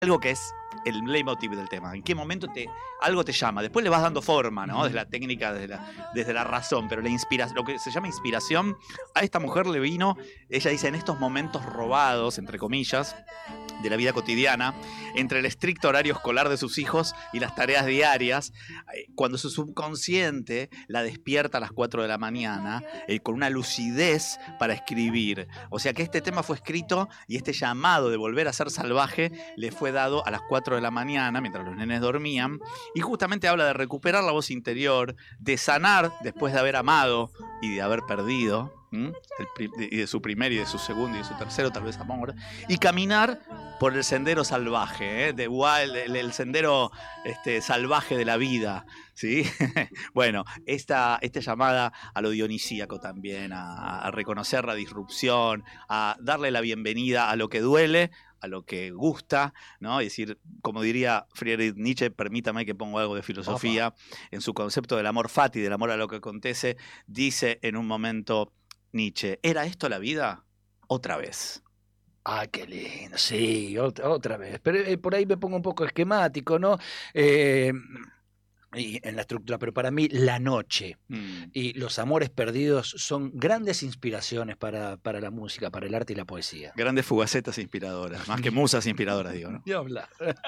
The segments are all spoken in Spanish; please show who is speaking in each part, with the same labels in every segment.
Speaker 1: algo que es el leitmotiv del tema. ¿En qué momento algo te llama? Después le vas dando forma, ¿no? Desde la técnica, desde la razón, pero la inspiración, lo que se llama inspiración, a esta mujer le vino, ella dice, en estos momentos robados, entre comillas, de la vida cotidiana, entre el estricto horario escolar de sus hijos y las tareas diarias, cuando su subconsciente la despierta a las 4 de la mañana, con una lucidez para escribir. O sea que este tema fue escrito y este llamado de volver a ser salvaje le fue dado a las 4 de la mañana, mientras los nenes dormían, y justamente habla de recuperar la voz interior, de sanar después de haber amado y de haber perdido, y de su primer y de su segundo y de su tercero tal vez amor, y caminar por el sendero salvaje, el sendero salvaje de la vida, ¿sí? Bueno, esta llamada a lo dionisíaco también, a reconocer la disrupción, a darle la bienvenida a lo que duele, a lo que gusta, ¿no? Es decir, como diría Friedrich Nietzsche, permítame que ponga algo de filosofía, en su concepto del amor fati, del amor a lo que acontece, dice en un momento Nietzsche, ¿era esto la vida? Otra vez.
Speaker 2: Ah, qué lindo, sí, otra vez. Pero por ahí me pongo un poco esquemático, ¿no? Y en la estructura, pero para mí la noche y los amores perdidos son grandes inspiraciones para la música, para el arte y la poesía.
Speaker 1: Grandes fugacetas inspiradoras, más que musas inspiradoras, digo, ¿no?
Speaker 2: Ni hablar.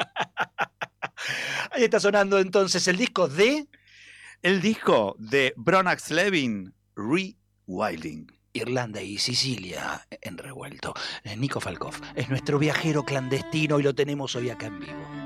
Speaker 2: Ahí está sonando entonces el disco de...
Speaker 1: El disco de Bronax Levin, Rewilding.
Speaker 2: Irlanda y Sicilia en revuelto. Nico Falkov es nuestro viajero clandestino y lo tenemos hoy acá en vivo.